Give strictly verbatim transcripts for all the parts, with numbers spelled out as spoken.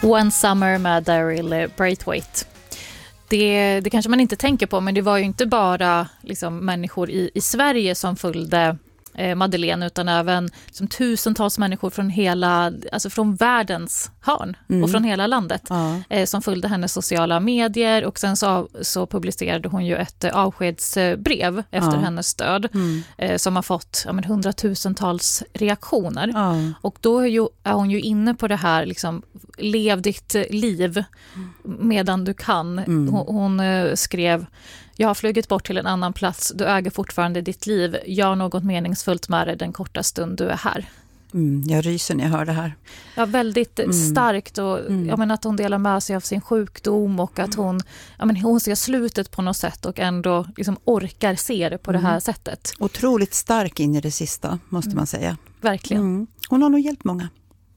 One Summer med Daryl Braithwaite. Det, det kanske man inte tänker på, men det var ju inte bara liksom, människor i, i Sverige som följde eh, Madeleine, utan även liksom, tusentals människor från hela, alltså från världens hörn mm. och från hela landet ja. eh, som följde hennes sociala medier, och sen så, så publicerade hon ju ett eh, avskedsbrev efter ja. hennes död mm. eh, som har fått ja, men, hundratusentals reaktioner ja. och då är, ju, är hon ju inne på det här liksom, lev ditt liv medan du kan. Mm. Hon, hon eh, skrev: jag har flugit bort till en annan plats, du äger fortfarande ditt liv, gör något meningsfullt med det den korta stund du är här. Mm, jag ryser när jag hör det här. Ja, väldigt mm. starkt och mm. jag menar att hon delar med sig av sin sjukdom och att hon, jag menar, hon ser slutet på något sätt och ändå liksom orkar se det på mm. det här sättet. Otroligt stark in i det sista, måste mm. man säga. Verkligen. Mm. Hon har nog hjälpt många.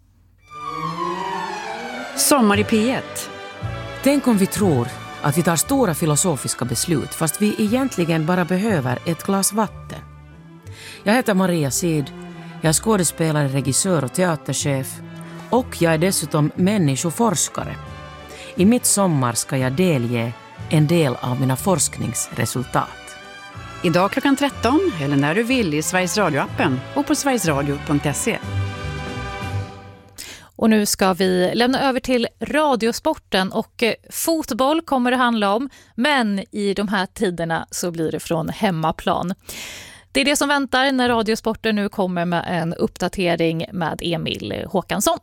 Sommar i P ett. Tänk om vi tror att vi tar stora filosofiska beslut fast vi egentligen bara behöver ett glas vatten. Jag heter Maria Sid, jag är skådespelare, regissör och teaterchef och jag är dessutom människoforskare. I mitt sommar ska jag delge en del av mina forskningsresultat. Idag klockan tretton eller när du vill i Sveriges Radio-appen och på sverigesradio punkt se. Och nu ska vi lämna över till radiosporten och fotboll kommer det handla om, men i de här tiderna så blir det från hemmaplan. Det är det som väntar när radiosporten nu kommer med en uppdatering med Emil Håkansson.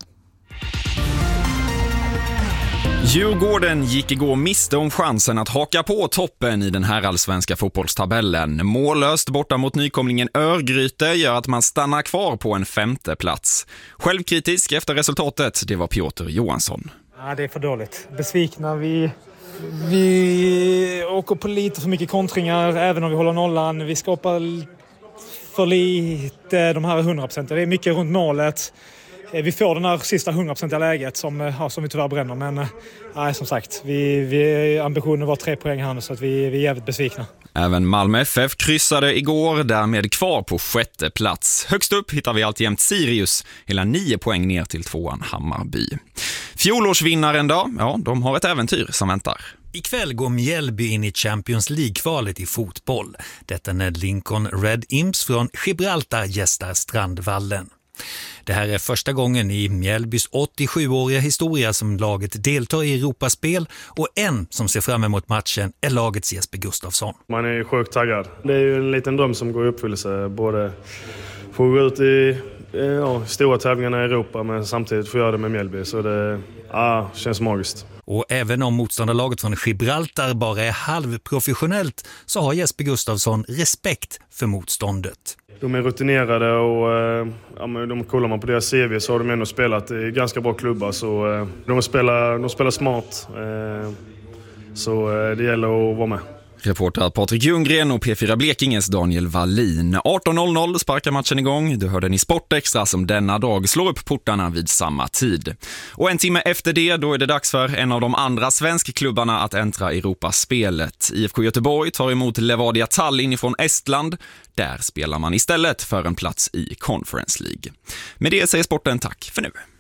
Djurgården gick igår miste om chansen att haka på toppen i den här allsvenska fotbollstabellen. Mållöst borta mot nykomlingen Örgryte gör att man stannar kvar på en femte plats. Självkritisk efter resultatet, det var Piotr Johansson. Ja, det är för dåligt. Besvikna. Vi, vi åker på lite för mycket kontringar även om vi håller nollan. Vi skapar för lite de här hundra procent. Det är mycket runt målet. Vi får den här sista hundra procent läget som, ja, som vi tyvärr bränner. Men nej, som sagt, vi, vi, ambitionen var tre poäng här så att vi, vi är jävligt besvikna. Även Malmö F F kryssade igår, därmed kvar på sjätte plats. Högst upp hittar vi alltjämt Sirius, hela nio poäng ner till tvåan Hammarby. Fjolårsvinnaren då? Ja, de har ett äventyr som väntar. Ikväll går Mjällby in i Champions League-kvalet i fotboll. Detta när Lincoln Red Imps från Gibraltar gästar Strandvallen. Det här är första gången i Mjällbys åttiosjuåriga historia som laget deltar i Europaspel, och en som ser fram emot matchen är lagets Jesper Gustafsson. Man är sjukt taggad. Det är ju en liten dröm som går i uppfyllelse. Både få gå ut i ja, stora tävlingarna i Europa men samtidigt få göra det med Mjällby. Så det ja, känns magiskt. Och även om motståndarlaget från Gibraltar bara är halvprofessionellt så har Jesper Gustafsson respekt för motståndet. De är rutinerade och ja, men de kollar man på deras C V så har de ändå spelat i ganska bra klubbar. Så de spelar, de spelar smart. Så det gäller att vara med. Reporter Patrik Ljunggren och P fyra Blekinges Daniel Wallin. arton noll noll sparkar matchen igång. Du hörde ni Sportextra som denna dag slår upp portarna vid samma tid. Och en timme efter det, då är det dags för en av de andra svenskklubbarna att äntra Europaspelet. I F K Göteborg tar emot Levadia Tallinn ifrån Estland. Där spelar man istället för en plats i Conference League. Med det säger sporten tack för nu.